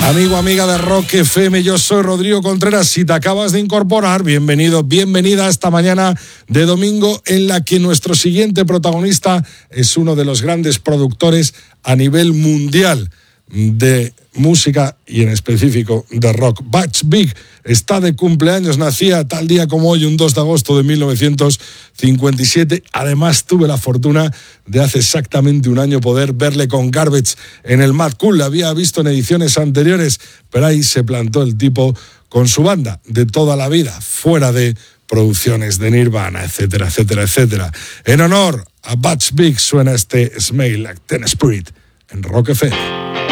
Amigo, amiga de Rock FM, yo soy Rodrigo Contreras. Si te acabas de incorporar, bienvenido, bienvenida a esta mañana de domingo en la que nuestro siguiente protagonista es uno de los grandes productores a nivel mundial de música y en específico de rock. Butch Vig está de cumpleaños, nacía tal día como hoy, un 2 de agosto de 1957. Además tuve la fortuna de hace exactamente un año poder verle con Garbage en el Mad Cool. La había visto en ediciones anteriores, pero ahí se plantó el tipo con su banda de toda la vida, fuera de producciones de Nirvana, etcétera, etcétera, etcétera. En honor a Butch Vig suena este Smell Like Teen Spirit en Rock FM.